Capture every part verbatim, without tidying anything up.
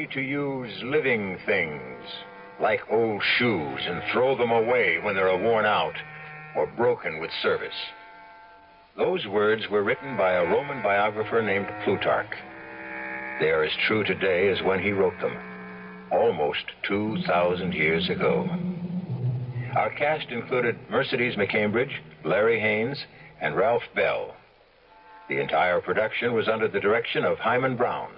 to use living things, like old shoes, and throw them away when they're worn out or broken with service. Those words were written by a Roman biographer named Plutarch. They are as true today as when he wrote them, almost two thousand years ago. Our cast included Mercedes McCambridge, Larry Haynes, and Ralph Bell. The entire production was under the direction of Hyman Brown.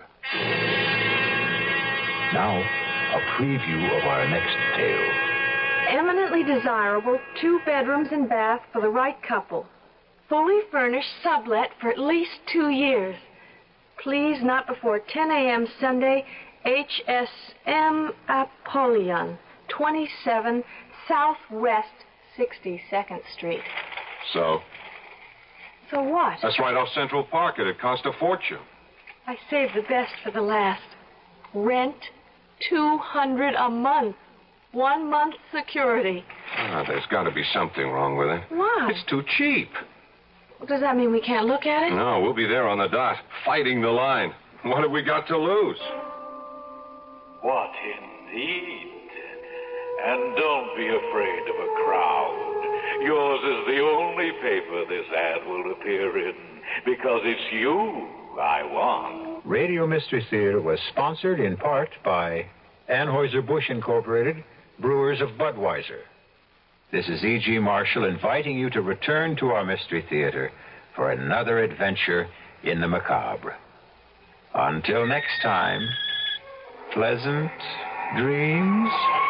Now, a preview of our next tale. Eminently desirable, two bedrooms and bath for the right couple. Fully furnished, sublet for at least two years. Please, not before ten a.m. Sunday, H S M Apollyon, twenty-seven Southwest sixty-second Street. So? So what? That's right off Central Park. It'd cost a fortune. I saved the best for the last. Rent, two hundred a month. One month security. Ah, there's got to be something wrong with it. Why? It's too cheap. Well, does that mean we can't look at it? No, we'll be there on the dot, fighting the line. What have we got to lose? What indeed? And don't be afraid of a crowd. Yours is the only paper this ad will appear in, because it's you I want. Radio Mystery Theater was sponsored in part by Anheuser-Busch Incorporated, Brewers of Budweiser. This is E G. Marshall inviting you to return to our Mystery Theater for another adventure in the macabre. Until next time, pleasant dreams.